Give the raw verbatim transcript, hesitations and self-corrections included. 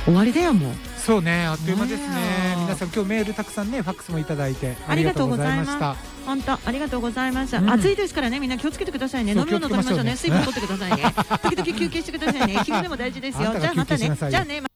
終わりだよもう。 そうね、あっという間ですね。皆さん今日メールたくさんね、ファックスもいただいてありがとうございました。 本当ありがとうございました。暑いですからね、みんな気をつけてくださいね。飲み物取りましょうね。水分取ってくださいね。時々休憩してくださいね。昼寝も大事ですよ。じゃあまたね。じゃあね。